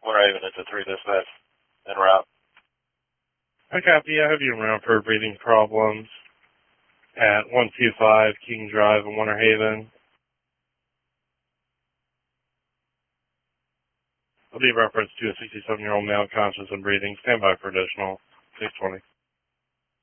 Winter Haven into 3 dispatch, en route. I copy. I have you around for breathing problems at 125 King Drive in Winter Haven. I'll be referenced to a 67-year-old male conscious and breathing. Stand by for additional 620.